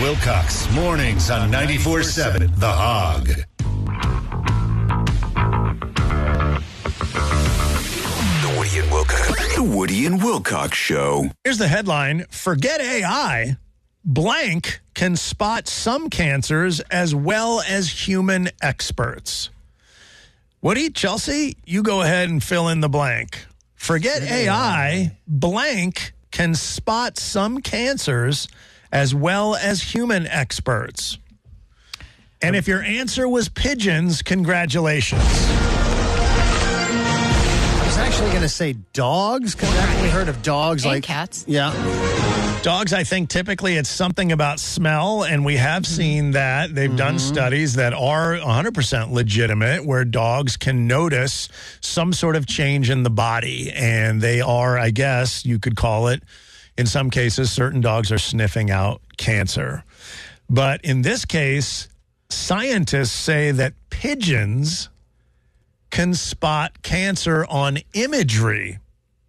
Wilcox, mornings on 94.7 The Hog. The Woody and Wilcox Show. Here's the headline. Forget AI. Blank can spot some cancers as well as human experts. Woody, Chelsea, you go ahead and fill in the blank. Forget AI. Blank can spot some cancers as well as human experts. And if your answer was pigeons, congratulations. I was actually going to say dogs, because I've actually heard of dogs and like cats. Yeah. Dogs, I think typically it's something about smell, and we have seen that. They've done studies that are 100% legitimate where dogs can notice some sort of change in the body, and they are, I guess you could call it, in some cases, certain dogs are sniffing out cancer. But in this case, scientists say that pigeons can spot cancer on imagery.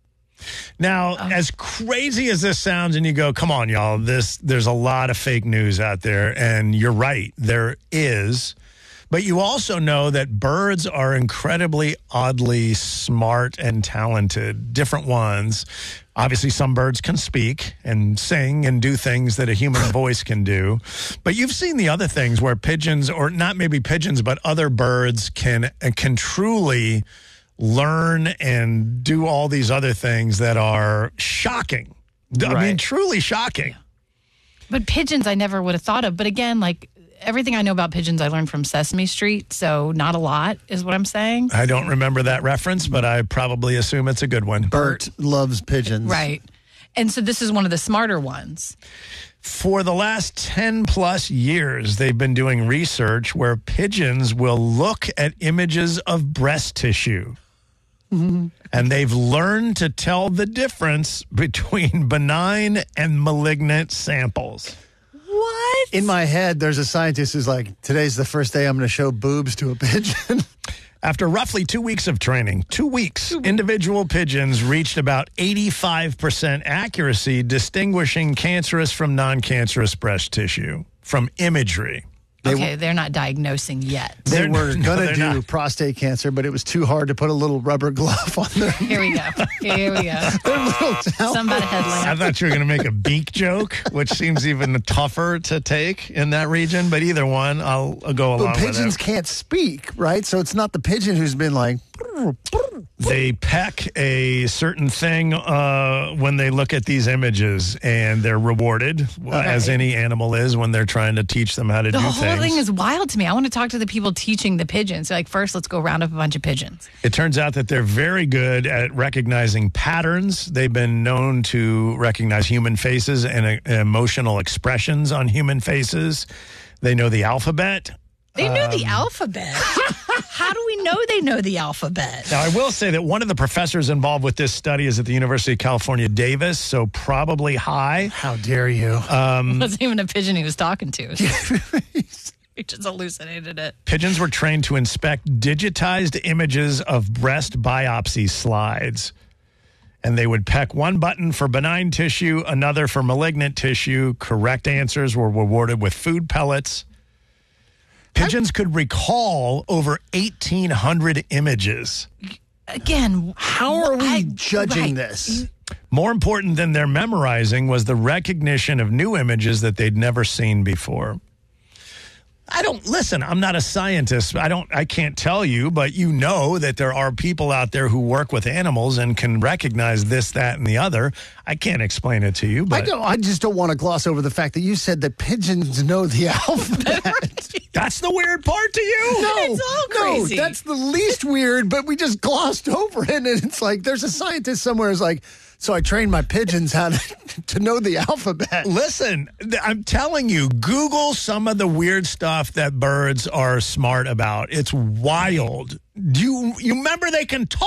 Now, as crazy as this sounds, and you go, come on, y'all, there's a lot of fake news out there, and you're right, there is. But you also know that birds are incredibly oddly smart and talented, different ones. Obviously, some birds can speak and sing and do things that a human voice can do. But you've seen the other things where pigeons, or not maybe pigeons, but other birds can truly learn and do all these other things that are shocking. I mean, truly shocking. But pigeons I never would have thought of. But again, like everything I know about pigeons I learned from Sesame Street, so not a lot is what I'm saying. I don't remember that reference, but I probably assume it's a good one. Bert loves pigeons. Right. And so this is one of the smarter ones. For the last 10 plus years, they've been doing research where pigeons will look at images of breast tissue. And they've learned to tell the difference between benign and malignant samples. What? In my head, there's a scientist who's like, today's the first day I'm going to show boobs to a pigeon. After roughly 2 weeks of training, 2 weeks, individual pigeons reached about 85% accuracy distinguishing cancerous from non-cancerous breast tissue from imagery. They're not diagnosing yet. They were going to do prostate cancer, but it was too hard to put a little rubber glove on them. Here we go. Somebody headlamp. I thought you were going to make a beak joke, which seems even tougher to take in that region. But either one, I'll go along with it. But pigeons can't speak, right? So it's not the pigeon who's been like... They peck a certain thing when they look at these images, and they're rewarded, as any animal is, when they're trying to teach them how to do things. The whole thing is wild to me. I want to talk to the people teaching the pigeons. So like, first, let's go round up a bunch of pigeons. It turns out that they're very good at recognizing patterns. They've been known to recognize human faces and emotional expressions on human faces. They know the alphabet. They know the alphabet. How do we know they know the alphabet? Now, I will say that one of the professors involved with this study is at the University of California, Davis, so probably high. How dare you? It wasn't even a pigeon he was talking to. He just hallucinated it. Pigeons were trained to inspect digitized images of breast biopsy slides. And they would peck one button for benign tissue, another for malignant tissue. Correct answers were rewarded with food pellets. Pigeons could recall over 1,800 images. Again, how are we judging this? More important than their memorizing was the recognition of new images that they'd never seen before. I'm not a scientist. I can't tell you, but you know that there are people out there who work with animals and can recognize this, that, and the other. I can't explain it to you, but I just don't want to gloss over the fact that you said that pigeons know the alphabet. That's the weird part to you? No, it's all crazy. No, that's the least weird, but we just glossed over it. And it's like, there's a scientist somewhere who's like, so I trained my pigeons how to know the alphabet. Listen, I'm telling you, Google some of the weird stuff that birds are smart about. It's wild. You remember they can talk.